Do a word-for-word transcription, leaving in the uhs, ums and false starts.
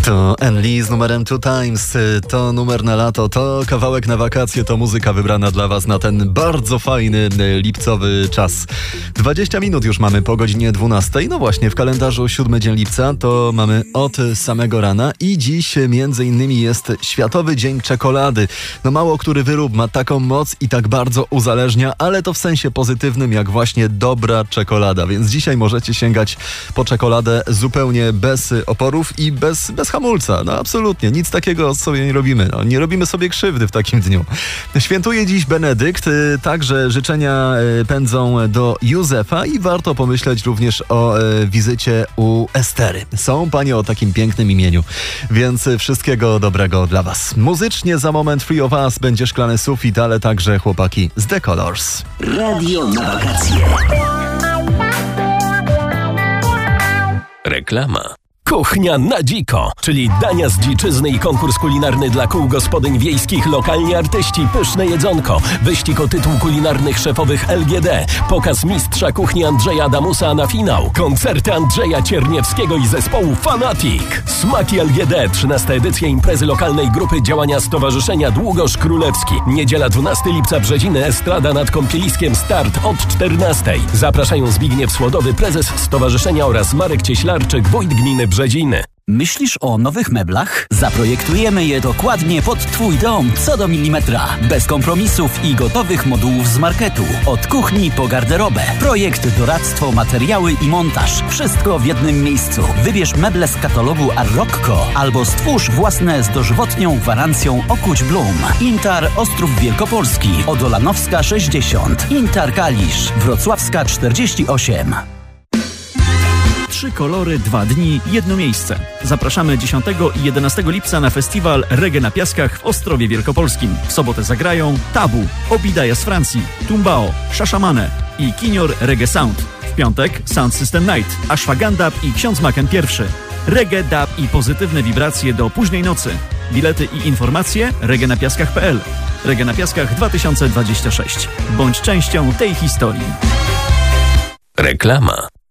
To Enli z numerem Two Times, to numer na lato, to kawałek na wakacje, to muzyka wybrana dla Was na ten bardzo fajny lipcowy czas. dwadzieścia minut już mamy po godzinie dwunastej, no właśnie w kalendarzu siódmy dzień lipca, to mamy od samego rana i dziś między innymi jest Światowy Dzień Czekolady. No mało który wyrób ma taką moc i tak bardzo uzależnia, ale to w sensie pozytywnym jak właśnie dobra czekolada, więc dzisiaj możecie sięgać po czekoladę zupełnie bez oporów i bez, bez hamulca. No absolutnie, nic takiego sobie nie robimy. No, nie robimy sobie krzywdy w takim dniu. Świętuje dziś Benedykt, także życzenia pędzą do Józefa i warto pomyśleć również o wizycie u Estery. Są panie o takim pięknym imieniu, więc wszystkiego dobrego dla Was. Muzycznie za moment Free of Us będzie Szklany Sufit, ale także chłopaki z The Colors. Radio na wakacje. Reklama. Kuchnia na dziko, czyli dania z dziczyzny i konkurs kulinarny dla kół gospodyń wiejskich, lokalni artyści, pyszne jedzonko, wyścig o tytuł kulinarnych szefowych L G D, pokaz mistrza kuchni Andrzeja Adamusa na finał, koncerty Andrzeja Cierniewskiego i zespołu Fanatic. Smaki L G D, trzynasta edycja imprezy lokalnej grupy działania Stowarzyszenia Długosz Królewski. Niedziela dwunastego lipca Brzeziny, Estrada nad Kąpieliskiem, start od czternastej. Zapraszają Zbigniew Słodowy, prezes stowarzyszenia oraz Marek Cieślarczyk, wójt gminy Brzeziny. Myślisz o nowych meblach? Zaprojektujemy je dokładnie pod Twój dom, co do milimetra. Bez kompromisów i gotowych modułów z marketu. Od kuchni po garderobę. Projekt, doradztwo, materiały i montaż. Wszystko w jednym miejscu. Wybierz meble z katalogu Arroccco albo stwórz własne z dożywotnią gwarancją Okuć Blum. Intar Ostrów Wielkopolski, Odolanowska sześćdziesiąt, Intar Kalisz, Wrocławska czterdzieści osiem. Trzy kolory, dwa dni, jedno miejsce. Zapraszamy dziesiątego i jedenastego lipca na festiwal Reggae na Piaskach w Ostrowie Wielkopolskim. W sobotę zagrają Tabu, Obidaja z Francji, Tumbao, Shashamane i Kinior Reggae Sound. W piątek Sound System Night, Ashwagandha i Ksiądz Maken pierwszy. Reggae, dub i pozytywne wibracje do późnej nocy. Bilety i informacje reggae na piaskach kropka p l. Reggae na Piaskach dwa tysiące dwadzieścia sześć. Bądź częścią tej historii. Reklama.